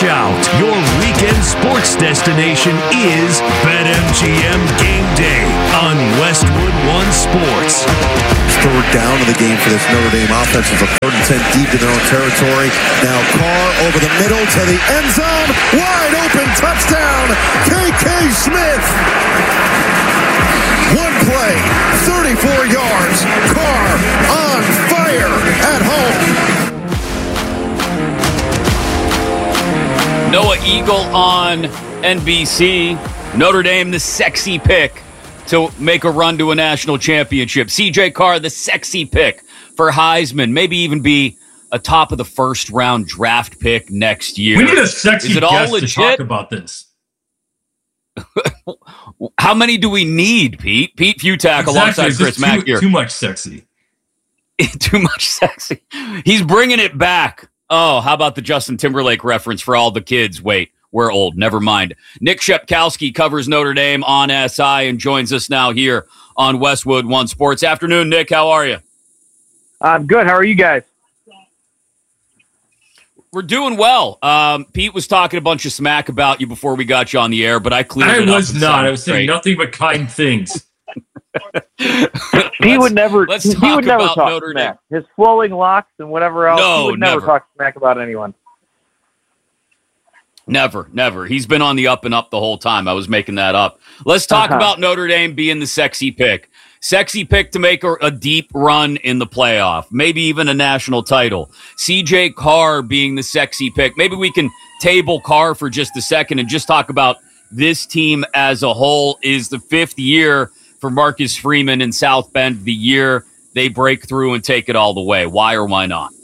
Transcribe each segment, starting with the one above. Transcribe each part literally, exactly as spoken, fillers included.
Watch out. Your weekend sports destination is BetMGM Game Day on Westwood One Sports. Third down of the game for this Notre Dame offense with a third and ten deep in their own territory. Now Carr over the middle to the end zone. Wide open touchdown, K K Smith. One play, thirty-four yards. Carr on fire at home. Noah Eagle on N B C. Notre Dame, the sexy pick to make a run to a national championship. C J Carr, the sexy pick for Heisman. Maybe even be a top of the first round draft pick next year. We need a sexy Is it guest all legit? to talk about this. How many do we need, Pete? Pete Futak Exactly. alongside It's Chris just Mack too, here. too much sexy. Too much sexy. He's bringing it back. Oh, how about the Justin Timberlake reference for all the kids? Wait, we're old. Never mind. Nick Shepkowski covers Notre Dame on S I and joins us now here on Westwood One Sports. Afternoon, Nick. How are you? I'm good. How are you guys? We're doing well. Um, Pete was talking a bunch of smack about you before we got you on the air, but I cleared I it up. was and not. sounded I was saying great. nothing but kind things. He would never. let's he talk would never about talk Notre smack. His flowing locks and whatever else. No, he would never, never. talk smack about anyone. Never, never. He's been on the up and up the whole time. I was making that up. Let's talk Uh-huh. about Notre Dame being the sexy pick. Sexy pick to make a, a deep run in the playoff, maybe even a national title. C J Carr being the sexy pick. Maybe we can table Carr for just a second and just talk about this team as a whole. Is the fifth year for Marcus Freeman in South Bend the year they break through and take it all the way? Why or why not?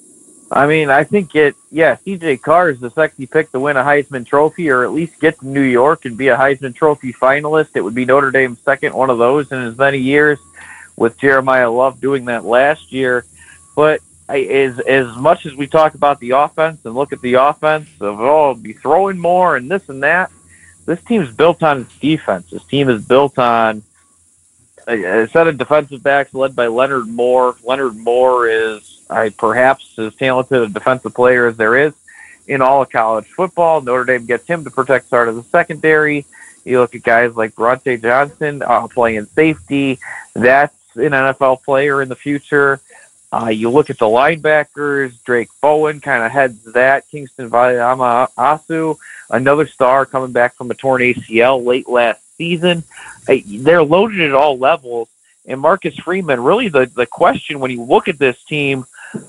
I mean, I think it. Yeah, C J Carr is the sexy pick to win a Heisman Trophy, or at least get to New York and be a Heisman Trophy finalist. It would be Notre Dame's second one of those in as many years, with Jeremiah Love doing that last year. But I, as as much as we talk about the offense and look at the offense of oh, be throwing more and this and that, this team is built on its defense. This team is built on a, a set of defensive backs led by Leonard Moore. Leonard Moore is I, perhaps as talented a defensive player as there is in all of college football. Notre Dame gets him to protect start of the secondary. You look at guys like Bronte Johnson uh, playing safety. That's an N F L player in the future. Uh, you look at the linebackers. Drake Bowen kind of heads that. Kingston Valiama Asu, another star coming back from a torn A C L late last season. Hey, they're loaded at all levels. And Marcus Freeman, really the, the question when you look at this team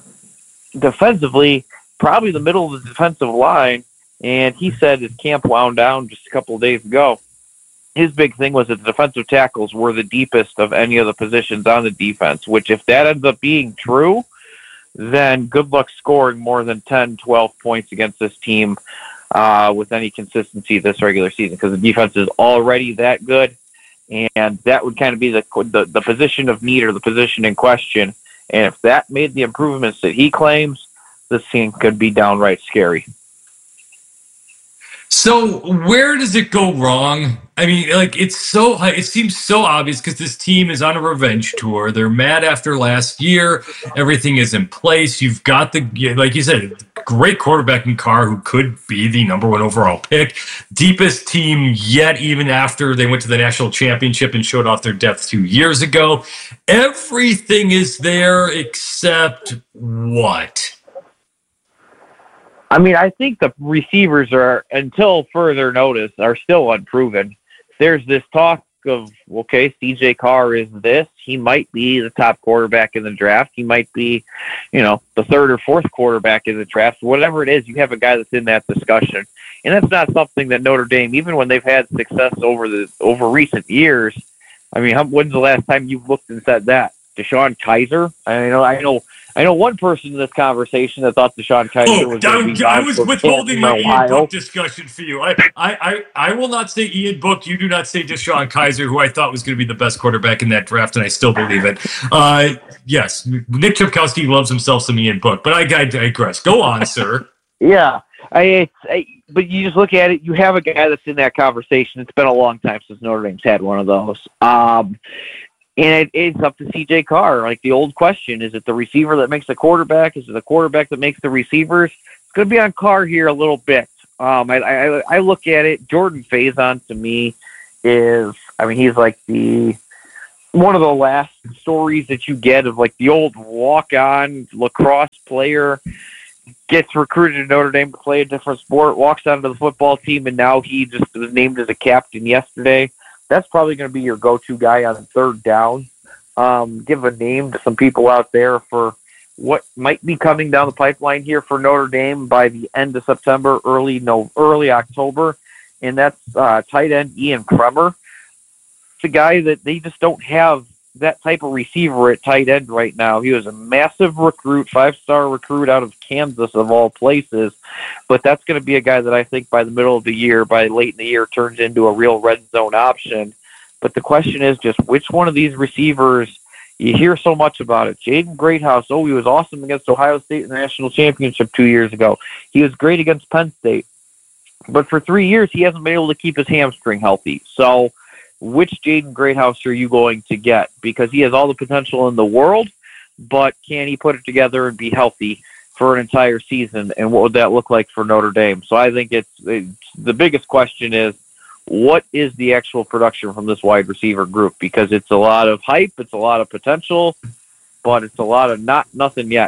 defensively, probably the middle of the defensive line, and he said his camp wound down just a couple of days ago. His big thing was that the defensive tackles were the deepest of any of the positions on the defense, which if that ends up being true, then good luck scoring more than ten, twelve points against this team uh, with any consistency this regular season, because the defense is already that good. And that would kind of be the, the the position of need or the position in question. And if that made the improvements that he claims, this team could be downright scary. So where does it go wrong? I mean, like it's so it seems so obvious because this team is on a revenge tour. They're mad after last year. Everything is in place. You've got the, like you said, great quarterback in Carr who could be the number one overall pick. Deepest team yet, even after they went to the national championship and showed off their depth two years ago. Everything is there except what? I mean, I think the receivers are, until further notice, are still unproven. There's this talk of, okay, C J Carr is this. He might be the top quarterback in the draft. He might be, you know, the third or fourth quarterback in the draft. Whatever it is, you have a guy that's in that discussion. And that's not something that Notre Dame, even when they've had success over the over recent years, I mean, how, when's the last time you've looked and said that? DeShone Kizer? I know, I know, I know one person in this conversation that thaught DeShone Kizer Oh, was going to be I was withholding my Ian while. Book discussion for you. I, I, I, I will not say Ian Book. You do not say DeShone Kizer, who I thought was going to be the best quarterback in that draft, and I still believe it. Uh, yes, Nick Tripkowski loves himself some Ian Book, but I, I digress. Go on, sir. Yeah, I, I. But you just look at it. You have a guy that's in that conversation. It's been a long time since Notre Dame's had one of those. Um, And it, it's up to C J Carr. Like the old question, is it the receiver that makes the quarterback? Is it the quarterback that makes the receivers? It's going to be on Carr here a little bit. Um, I, I I look at it. Jordan Faison to me is, I mean, he's like the one of the last stories that you get of like the old walk-on lacrosse player gets recruited to Notre Dame to play a different sport, walks onto the football team, and now he just was named as a captain yesterday. That's probably going to be your go-to guy on third down. Um, give a name to some people out there for what might be coming down the pipeline here for Notre Dame by the end of September, early no, early October, and that's uh, tight end Ian Kremer. It's a guy that they just don't have that type of receiver at tight end right now. He was a massive recruit, five-star recruit out of Kansas of all places, but that's going to be a guy that I think by the middle of the year, by late in the year, turns into a real red zone option. But the question is just which one of these receivers. You hear so much about it. Jaden Greathouse, oh, he was awesome against Ohio State in the national championship two years ago. He was great against Penn State. But for three years, he hasn't been able to keep his hamstring healthy. So which Jaden Greathouse are you going to get? Because he has all the potential in the world, but can he put it together and be healthy for an entire season? And what would that look like for Notre Dame? So I think it's, it's the biggest question is, what is the actual production from this wide receiver group? Because it's a lot of hype, it's a lot of potential, but it's a lot of not nothing yet.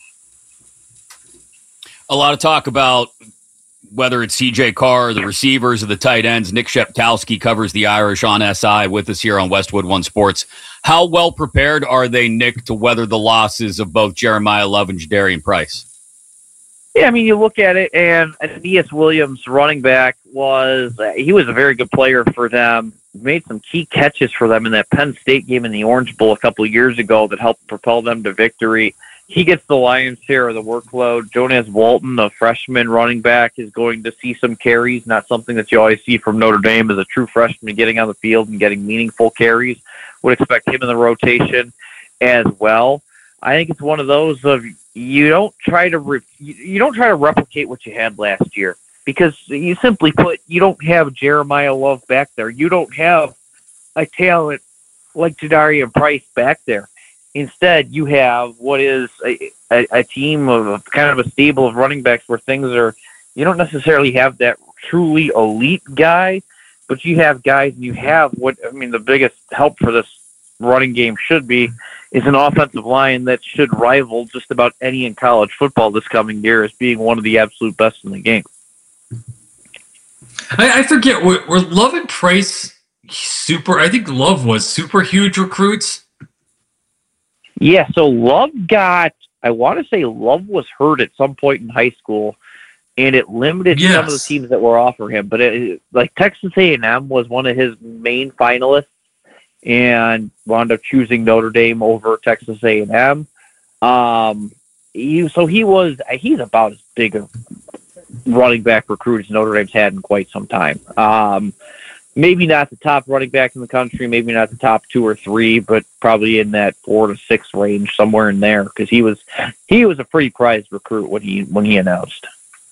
A lot of talk about whether it's C J Carr, or the receivers, or the tight ends. Nick Sheptowski covers the Irish on S I with us here on Westwood One Sports. How well prepared are they, Nick, to weather the losses of both Jeremiah Love and Jadarian Price? Yeah, I mean, you look at it, and Aeneas Williams, running back, was he was a very good player for them. Made some key catches for them in that Penn State game in the Orange Bowl a couple of years ago that helped propel them to victory. He gets the lion's share of the workload. Jonas Walton, a freshman running back, is going to see some carries, not something that you always see from Notre Dame as a true freshman getting on the field and getting meaningful carries. Would expect him in the rotation as well. I think it's one of those of you don't try to re- you don't try to replicate what you had last year because you simply put you don't have Jeremiah Love back there. You don't have a talent like Jadarian Price back there. Instead, you have what is a, a, a team of kind of a stable of running backs where things are. You don't necessarily have that truly elite guy, but you have guys and you have what I mean. The biggest help for this running game should be is an offensive line that should rival just about any in college football this coming year as being one of the absolute best in the game. I, I forget, were, were Love and Price super, I think Love was super huge recruits? Yeah, so Love got, I want to say Love was hurt at some point in high school, and it limited yes. some of the teams that were offering him. But it, like Texas A and M was one of his main finalists, and wound up choosing Notre Dame over Texas A and M. Um, he, so he was, he's about as big a running back recruit as Notre Dame's had in quite some time. Um, maybe not the top running back in the country, maybe not the top two or three, but probably in that four to six range, somewhere in there, because he was he was a pretty prized recruit when he when he announced.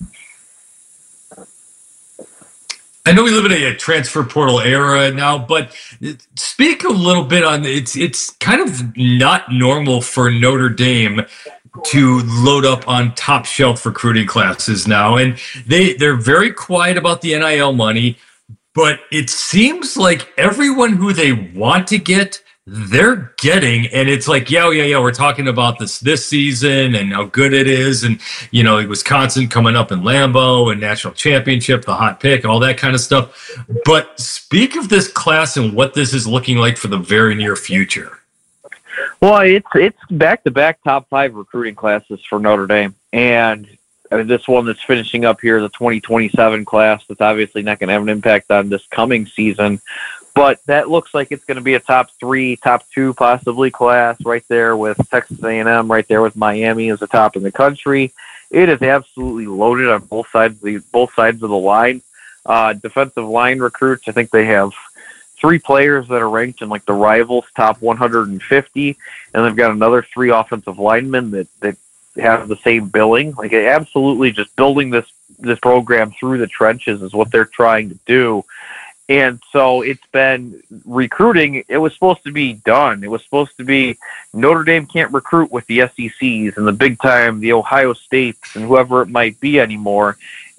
I know we live in a, a transfer portal era now, but speak a little bit on it's it's kind of not normal for Notre Dame to load up on top shelf recruiting classes now, and they they're very quiet about the N I L money, but it seems like everyone who they want to get, they're getting, and it's like, yeah, yeah, yeah, we're talking about this this season and how good it is, and, you know, Wisconsin coming up in Lambeau and national championship, the hot pick, all that kind of stuff. But speak of this class and what this is looking like for the very near future. Well, it's it's back-to-back top five recruiting classes for Notre Dame, and I mean, this one that's finishing up here, the twenty twenty-seven class, that's obviously not going to have an impact on this coming season. But that looks like it's going to be a top three, top two possibly class right there with Texas A and M, right there with Miami as the top in the country. It is absolutely loaded on both sides of the, both sides of the line. Uh, defensive line recruits, I think they have three players that are ranked in like the Rivals top one hundred fifty, and they've got another three offensive linemen that, that have the same billing. Like absolutely just building this, this program through the trenches is what they're trying to do. And so it's been recruiting. It was supposed to be done. It was supposed to be Notre Dame can't recruit with the S E Cs and the big time, the Ohio States and whoever it might be anymore.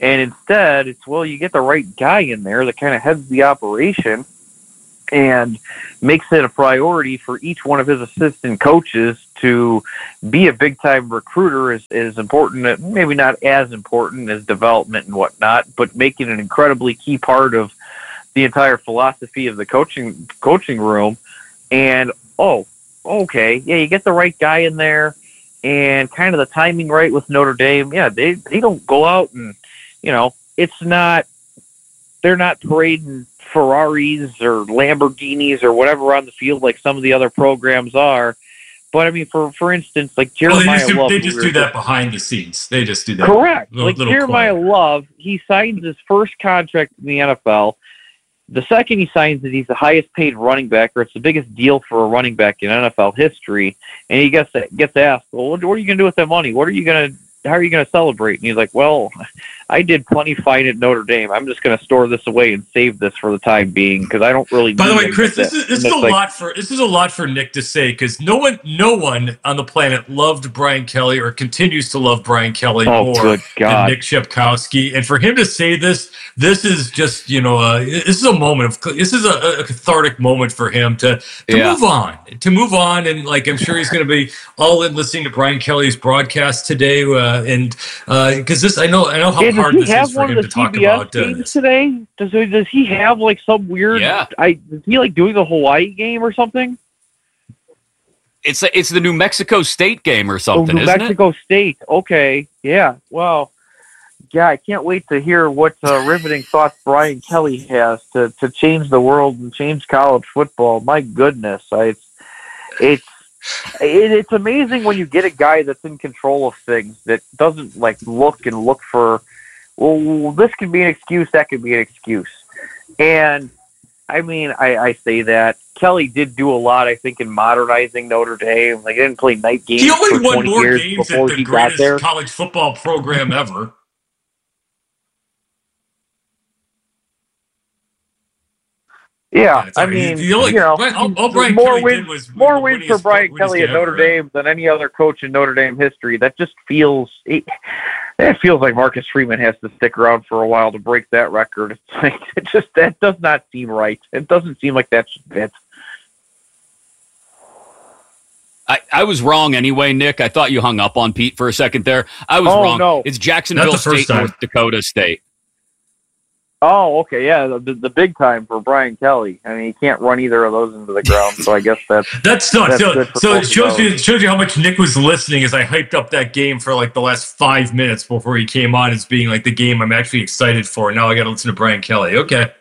And instead, it's, well, you get the right guy in there that kind of heads the operation and makes it a priority for each one of his assistant coaches to be a big-time recruiter is, is important, maybe not as important as development and whatnot, but making an incredibly key part of the entire philosophy of the coaching coaching room. And, oh, okay, yeah, you get the right guy in there and kind of the timing right with Notre Dame. Yeah, they, they don't go out and, you know, it's not, they're not parading Ferraris or Lamborghinis or whatever on the field like some of the other programs are. But I mean, for for instance, like Jeremiah well, they just, Love, do, they just do that behind the scenes. They just do that. Correct. Little, like little Jeremiah quiet. Love, he signs his first contract in the N F L. The second he signs it, he's the highest paid running back, or it's the biggest deal for a running back in N F L history. And he gets gets asked, "Well, what are you going to do with that money? What are you going to? How are you going to celebrate?" And he's like, "Well, I did plenty fine at Notre Dame. I'm just going to store this away and save this for the time being because I don't really." By the need way, Chris, this is, this is a like, lot for this is a lot for Nick to say because no one, no one on the planet loved Brian Kelly or continues to love Brian Kelly oh, more good God. than Nick Shepkowski. And for him to say this, this is just you know, uh, this is a moment of this is a, a cathartic moment for him to to Yeah. move on, to move on, and like I'm sure he's going to be all in listening to Brian Kelly's broadcast today, uh, and because uh, this I know I know how Yeah, hard does he this have is for one him of to the talk C B S about uh, games this. today? Does does he have like some weird? Yeah. I is he like doing the Hawaii game or something? It's a, it's the New Mexico State game or Oh, something, New isn't Mexico State. Okay, yeah. Well, yeah. I can't wait to hear what uh, riveting thoughts Brian Kelly has to to change the world and change college football. My goodness, I, it's it's it, it's amazing when you get a guy that's in control of things that doesn't like look and look for. Well, this could be an excuse. That could be an excuse. And I mean, I, I say that Kelly did do a lot, I think, in modernizing Notre Dame. Like, he didn't play night games He for only won twenty more years games before at he the got there. greatest college football program ever. Yeah, it's I all right. mean, The only- you know, all- all Brian more Kelly wins, did was more win wins his- for Brian win his Kelly at game, Notre right? Dame than any other coach in Notre Dame history. That just feels it, it feels like Marcus Freeman has to stick around for a while to break that record. It's like, it just that does not seem right. It doesn't seem like that should fit. I, I was wrong anyway, Nick. I thought you hung up on Pete for a second there. I was Oh, wrong. no. It's Jacksonville Not the first State, time. North Dakota State. Oh, okay, yeah, the, the big time for Brian Kelly. I mean, he can't run either of those into the ground, so I guess that's That's not That's so. good for So it both of shows you those. it shows you how much Nick was listening as I hyped up that game for like the last five minutes before he came on as being like the game I'm actually excited for. Now I got to listen to Brian Kelly. Okay,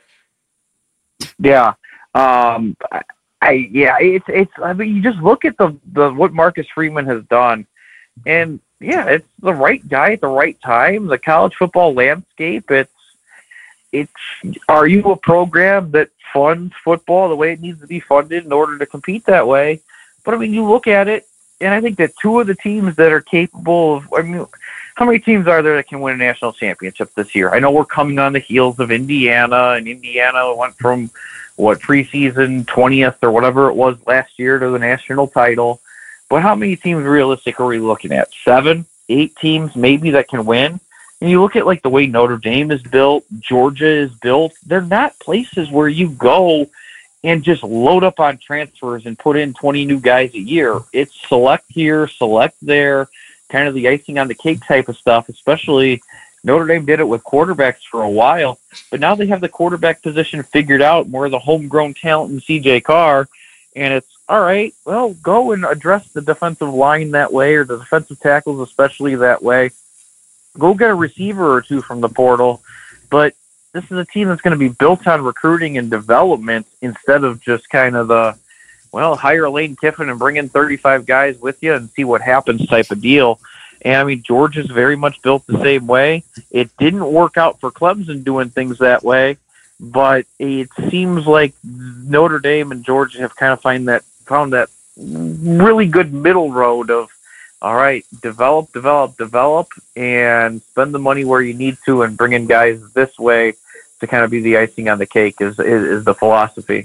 yeah. Um, I, I yeah, it's it's. I mean, you just look at the the what Marcus Freeman has done, and yeah, it's the right guy at the right time. The college football landscape. It's it's. Are you a program that funds football the way it needs to be funded in order to compete that way? But I mean, you look at it, and I think that two of the teams that are capable of. I mean, how many teams are there that can win a national championship this year? I know we're coming on the heels of Indiana, and Indiana went from what preseason twentieth or whatever it was last year to the national title. But how many teams realistic are we looking at? Seven, eight teams maybe that can win. And you look at like the way Notre Dame is built, Georgia is built. They're not places where you go and just load up on transfers and put in twenty new guys a year. It's select here, select there, kind of the icing on the cake type of stuff, especially Notre Dame did it with quarterbacks for a while, but now they have the quarterback position figured out, more of the homegrown talent in C J Carr, and it's, all right, well, go and address the defensive line that way, or the defensive tackles especially that way. Go get a receiver or two from the portal, but this is a team that's going to be built on recruiting and development instead of just kind of the, well, hire Lane Kiffin and bring in thirty-five guys with you and see what happens type of deal. And, I mean, Georgia's very much built the same way. It didn't work out for Clemson doing things that way, but it seems like Notre Dame and Georgia have kind of find that, found that really good middle road of, all right, develop, develop, develop, and spend the money where you need to and bring in guys this way to kind of be the icing on the cake is, is, is the philosophy.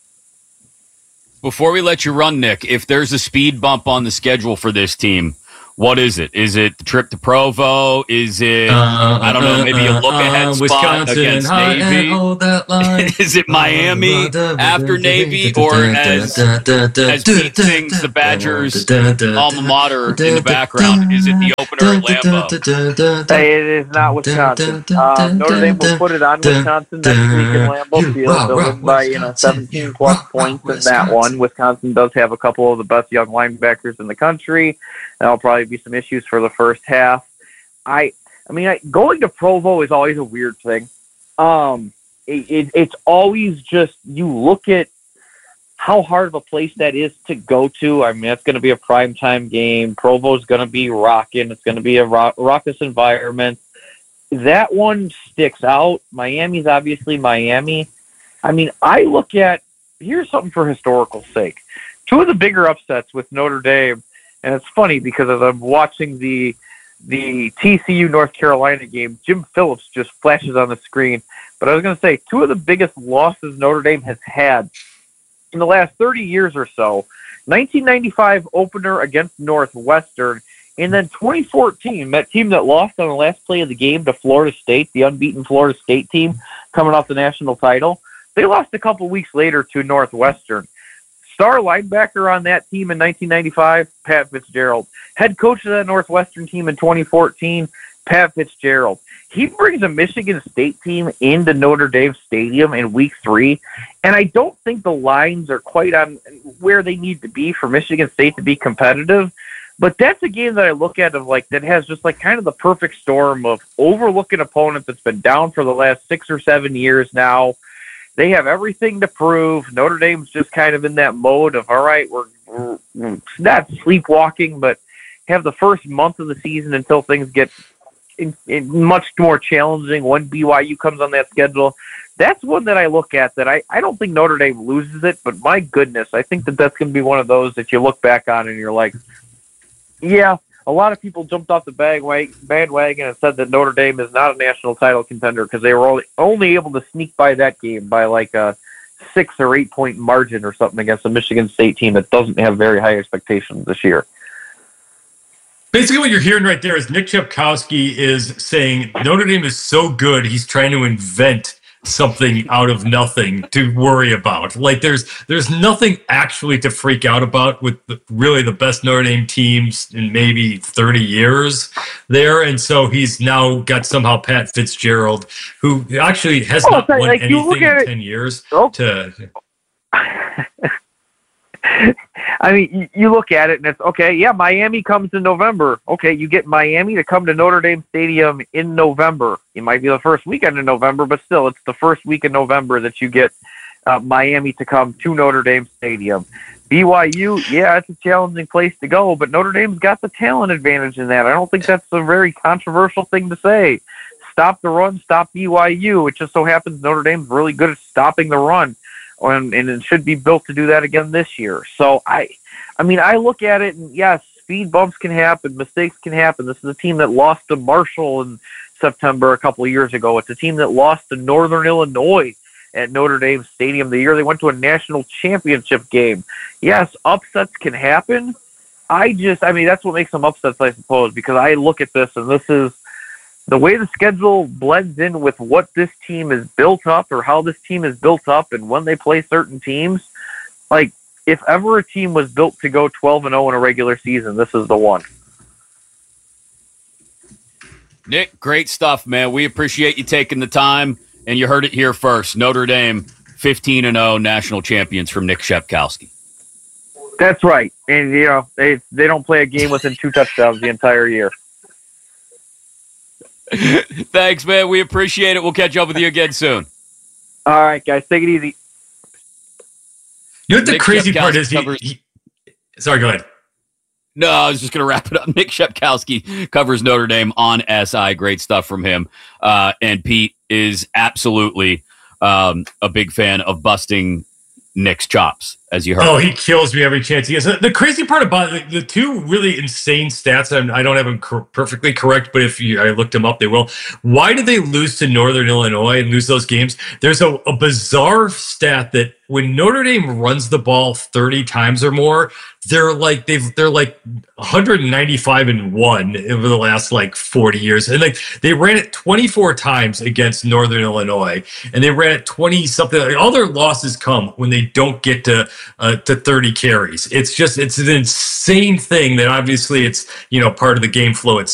Before we let you run, Nick, if there's a speed bump on the schedule for this team, What is it? Is it the trip to Provo? Is it, Uh, I don't know, maybe a look-ahead uh, spot Wisconsin, against high and Navy? hold that line. Is it Miami after Navy? Or as, as Pete sings the Badgers alma mater in the background, is it the opener at Lambeau? Hey, it is not Wisconsin. Uh, Notre Dame will put it on Wisconsin next week in Lambeau Field. They'll win by you know seventeen plus points in that one. Wisconsin does have a couple of the best young linebackers in the country. That'll probably be some issues for the first half. I, I mean, I, going to Provo is always a weird thing. Um, it, it, it's always just you look at how hard of a place that is to go to. I mean, that's going to be a primetime game. Provo's going to be rocking. It's going to be a rock, raucous environment. That one sticks out. Miami's obviously Miami. I mean, I look at, here's something for historical sake. Two of the bigger upsets with Notre Dame, and it's funny because as I'm watching the the T C U North Carolina game, Jim Phillips just flashes on the screen. But I was going to say, two of the biggest losses Notre Dame has had in the last thirty years or so, nineteen ninety-five opener against Northwestern, and then twenty fourteen, that team that lost on the last play of the game to Florida State, the unbeaten Florida State team coming off the national title. They lost a couple weeks later to Northwestern. Star linebacker on that team in nineteen ninety-five, Pat Fitzgerald. Head coach of that Northwestern team in twenty fourteen, Pat Fitzgerald. He brings a Michigan State team into Notre Dame Stadium in week three, and I don't think the lines are quite on where they need to be for Michigan State to be competitive. But that's a game that I look at of like that has just like kind of the perfect storm of overlooking opponent that's been down for the last six or seven years now. They have everything to prove. Notre Dame's just kind of in that mode of, all right, we're, we're, we're not sleepwalking, but have the first month of the season until things get in, in much more challenging when B Y U comes on that schedule. That's one that I look at that I, I don't think Notre Dame loses it, but my goodness, I think that that's going to be one of those that you look back on and you're like, yeah, a lot of people jumped off the bandwagon and said that Notre Dame is not a national title contender because they were only, only able to sneak by that game by like a six or eight point margin or something against a Michigan State team that doesn't have very high expectations this year. Basically what you're hearing right there is Nick Chepkowski is saying Notre Dame is so good, he's trying to invent something out of nothing to worry about. Like there's there's nothing actually to freak out about with the, really the best Notre Dame teams in maybe thirty years there. And so he's now got somehow Pat Fitzgerald, who actually has oh, not won like anything in it, ten years. Oh. To I mean, you look at it and it's, okay, yeah, Miami comes in November. Okay, you get Miami to come to Notre Dame Stadium in November. It might be the first weekend in November, but still, it's the first week in November that you get uh, Miami to come to Notre Dame Stadium. B Y U, yeah, it's a challenging place to go, but Notre Dame's got the talent advantage in that. I don't think that's a very controversial thing to say. Stop the run, stop B Y U. It just so happens Notre Dame's really good at stopping the run. And, and it should be built to do that again this year. So, I I mean, I look at it, and yes, speed bumps can happen, mistakes can happen. This is a team that lost to Marshall in September a couple of years ago. It's a team that lost to Northern Illinois at Notre Dame Stadium the year they went to a national championship game. Yes, upsets can happen. I just, I mean, that's what makes them upsets, I suppose, because I look at this, and this is the way the schedule blends in with what this team is built up or how this team is built up and when they play certain teams. Like, if ever a team was built to go twelve and oh in a regular season, this is the one. Nick, great stuff, man. We appreciate you taking the time, and you heard it here first. Notre Dame, fifteen and oh national champions from Nick Chepkowski. That's right. And, you know, they, they don't play a game within two touchdowns the entire year. Thanks, man. We appreciate it. We'll catch up with you again soon. All right, guys. Take it easy. You know what the Nick crazy Chepkowski part is? He, covers- he, sorry, go ahead. No, I was just going to wrap it up. Nick Chepkowski covers Notre Dame on S I. Great stuff from him. Uh, and Pete is absolutely um, a big fan of busting Nick's chops, as you heard. Oh, he kills me every chance he has. The crazy part about it, the two really insane stats, and I don't have them cor- perfectly correct, but if you, I looked them up, they will. Why did they lose to Northern Illinois and lose those games? There's a, a bizarre stat that when Notre Dame runs the ball thirty times or more, they're like they've they're like one ninety-five and one over the last like forty years, and like they ran it twenty-four times against Northern Illinois, and they ran it twenty something. Like, all their losses come when they don't get to uh, to thirty carries. It's just it's an insane thing that obviously it's you know part of the game flow itself.